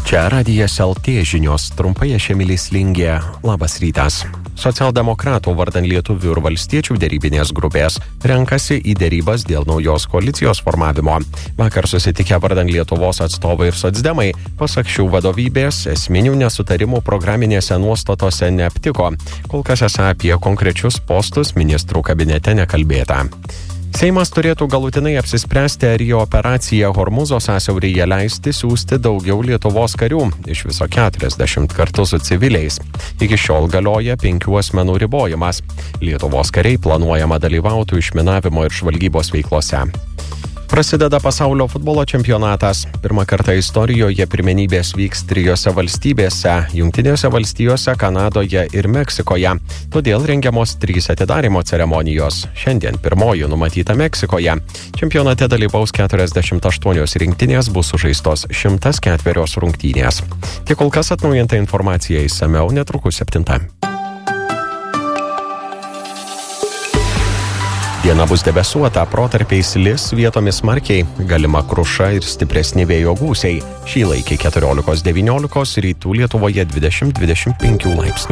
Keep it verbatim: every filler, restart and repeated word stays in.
Čia radijas L T žinios, trumpai aš Emilis Lingė. Labas rytas. Socialdemokratų vardan lietuvių ir valstiečių dėrybinės grupės renkasi į dėrybas dėl naujos koalicijos formavimo. Vakar susitikę vardan Lietuvos atstovai ir socdemai, pasak šių vadovybės, esminių nesutarimų programinėse nuostatose neaptiko. Kol kas esą apie konkrečius postus ministrų kabinete nekalbėta. Seimas turėtų galutinai apsispręsti, ar į operaciją Hormūzo sąsiauryje leisti siųsti daugiau Lietuvos karių, iš viso keturiasdešimt kartu su civiliais. Iki šiol galioja penkių asmenų ribojimas. Lietuvos kariai planuojama dalyvautų išminavimo ir žvalgybos veiklose. Prasideda pasaulio futbolo čempionatas. Pirmą kartą istorijoje pirmenybės vyks trijose valstybėse – Jungtinėse valstijose, Kanadoje ir Meksikoje. Todėl rengiamos trys atidarymo ceremonijos. Šiandien pirmoji numatyta Meksikoje. Čempionate dalyvaus keturiasdešimt aštuonios rinktinės, bus sužaistos šimtas ketverios rungtynės. Tiek kol kas atnaujinta informacija išsamiau netrukus septintą. Diena bus debesuota, protarpiais lis, vietomis smarkiai, galima kruša ir stipresni vėjo gūsiai. Šį laikį keturiolikos devyniolikos, rytų Lietuvoje dvidešimt dvidešimt penki laipsnių.